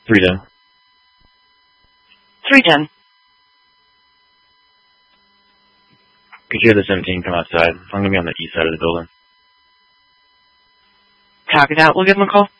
310. 310. Could you have the 17 come outside? I'm going to be on the east side of the building. Copy that. We'll give him a call.